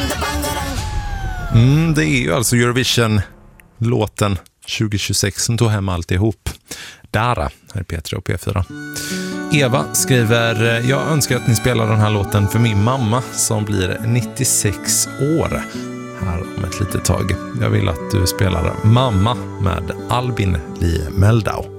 Det är ju alltså Eurovision-låten 2026 som tog hem alltihop. Dara, här är P3 och P4. Eva skriver: jag önskar att ni spelar den här låten för min mamma som blir 96 år här om ett litet tag. Jag vill att du spelar Mamma med Albin Lee Meldau.